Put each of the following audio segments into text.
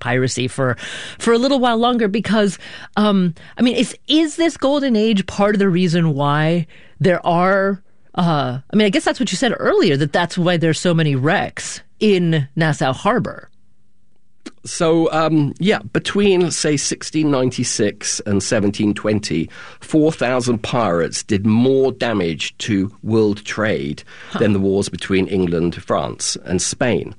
piracy for a little while longer because, is this golden age part of the reason why there are, I guess that's what you said earlier, that's why there's so many wrecks in Nassau Harbor. So, between, say, 1696 and 1720, 4,000 pirates did more damage to world trade than the wars between England, France, and Spain.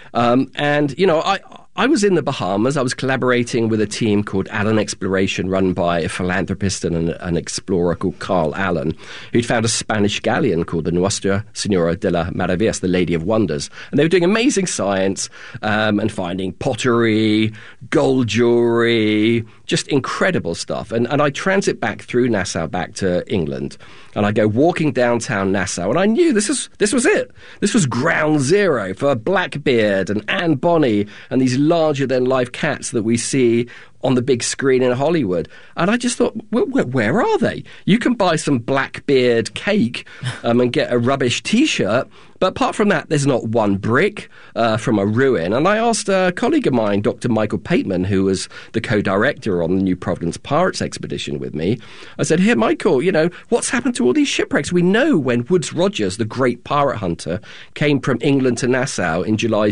I was in the Bahamas. I was collaborating with a team called Allen Exploration, run by a philanthropist and an explorer called Carl Allen, who'd found a Spanish galleon called the Nuestra Señora de las Maravillas, the Lady of Wonders. And they were doing amazing science and finding pottery, gold jewelry, just incredible stuff. And I transit back through Nassau back to England. And I go walking downtown Nassau, and I knew this was it. This was ground zero for Blackbeard and Anne Bonny and these larger-than-life cats that we see on the big screen in Hollywood. And I just thought, where are they? You can buy some Blackbeard cake and get a rubbish T-shirt, but apart from that, there's not one brick from a ruin. And I asked a colleague of mine, Dr. Michael Pateman, who was the co-director on the New Providence Pirates expedition with me. I said, here, Michael, what's happened to all these shipwrecks? We know when Woodes Rogers, the great pirate hunter, came from England to Nassau in July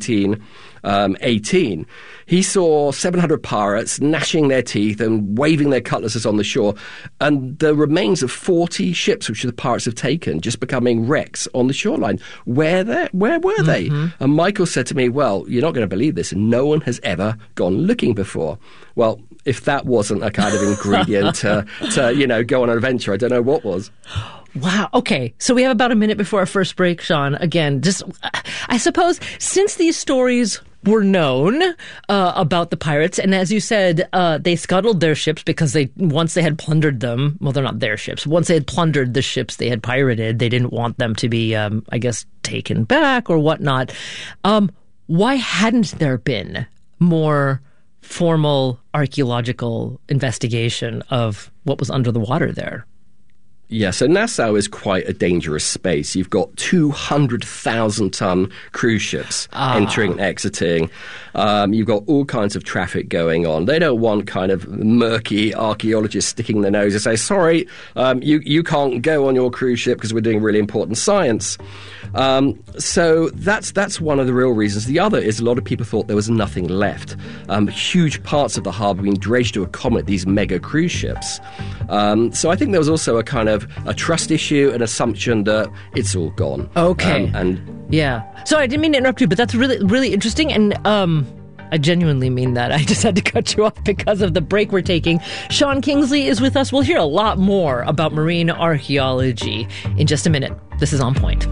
1718, he saw 700 pirates gnashing their teeth and waving their cutlasses on the shore, and the remains of 40 ships which the pirates have taken just becoming wrecks on the shoreline. Where were they? And Michael said to me, well, you're not going to believe this. No one has ever gone looking before. Well, if that wasn't a kind of ingredient to go on an adventure, I don't know what was. Wow. Okay. So we have about a minute before our first break, Sean. Again, just, I suppose, since these stories were known about the pirates, and as you said, they scuttled their ships because once they had plundered them, well, they're not their ships. Once they had plundered the ships they had pirated, they didn't want them to be, taken back or whatnot. Why hadn't there been more formal archaeological investigation of what was under the water there? Yeah, so Nassau is quite a dangerous space. You've got 200,000-ton cruise ships entering and exiting. You've got all kinds of traffic going on. They don't want kind of murky archaeologists sticking their nose and say, sorry, you can't go on your cruise ship because we're doing really important science. So that's one of the real reasons. The other is a lot of people thought there was nothing left. Huge parts of the harbour being dredged to accommodate these mega cruise ships. So I think there was also a kind of a trust issue, an assumption that it's all gone. Okay. Yeah. Sorry, I didn't mean to interrupt you, but that's really, really interesting. And I genuinely mean that. I just had to cut you off because of the break we're taking. Sean Kingsley is with us. We'll hear a lot more about marine archaeology in just a minute. This is On Point.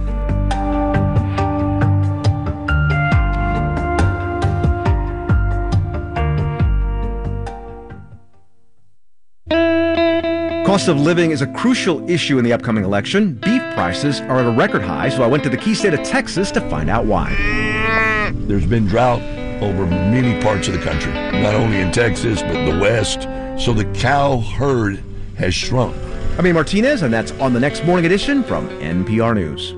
Cost of living is a crucial issue in the upcoming election. Beef prices are at a record high, so I went to the key state of Texas to find out why. There's been drought over many parts of the country, not only in Texas, but the West. So the cow herd has shrunk. I'm Ian Martinez, and that's on the next Morning Edition from NPR News.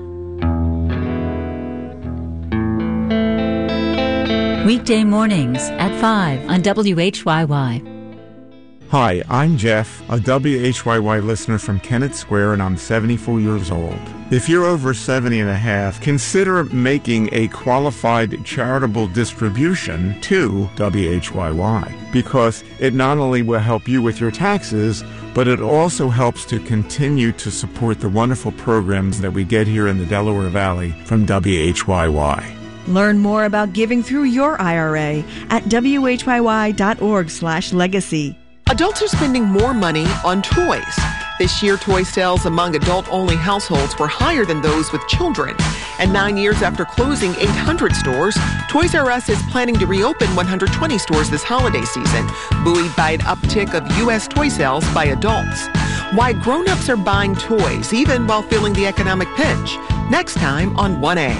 Weekday mornings at 5 on WHYY. Hi, I'm Jeff, a WHYY listener from Kennett Square, and I'm 74 years old. If you're over 70 and a half, consider making a qualified charitable distribution to WHYY, because it not only will help you with your taxes, but it also helps to continue to support the wonderful programs that we get here in the Delaware Valley from WHYY. Learn more about giving through your IRA at WHYY.org/legacy. Adults are spending more money on toys. This year, toy sales among adult-only households were higher than those with children. And 9 years after closing 800 stores, Toys R Us is planning to reopen 120 stores this holiday season, buoyed by an uptick of U.S. toy sales by adults. Why grown-ups are buying toys, even while feeling the economic pinch. Next time on 1A.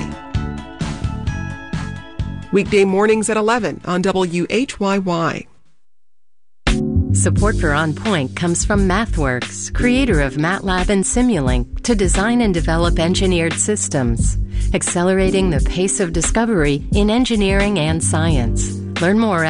Weekday mornings at 11 on WHYY. Support for On Point comes from MathWorks, creator of MATLAB and Simulink, to design and develop engineered systems, accelerating the pace of discovery in engineering and science. Learn more